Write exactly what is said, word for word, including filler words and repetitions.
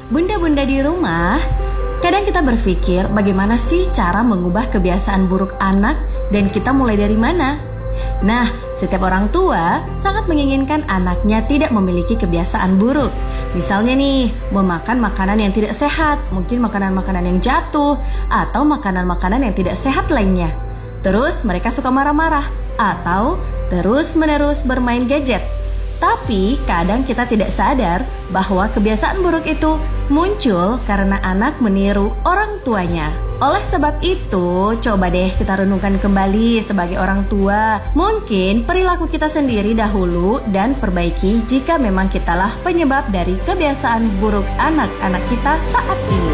Bunda-bunda di rumah, kadang kita berpikir bagaimana sih cara mengubah kebiasaan buruk anak dan kita mulai dari mana? Nah, setiap orang tua sangat menginginkan anaknya tidak memiliki kebiasaan buruk. Misalnya nih, memakan makanan yang tidak sehat, mungkin makanan-makanan yang jatuh, atau makanan-makanan yang tidak sehat lainnya. Terus mereka suka marah-marah, atau terus-menerus bermain gadget. Tapi kadang kita tidak sadar bahwa kebiasaan buruk itu muncul karena anak meniru orang tuanya. Oleh sebab itu, coba deh kita renungkan kembali sebagai orang tua. Mungkin perilaku kita sendiri dahulu dan perbaiki jika memang kitalah penyebab dari kebiasaan buruk anak-anak kita saat ini.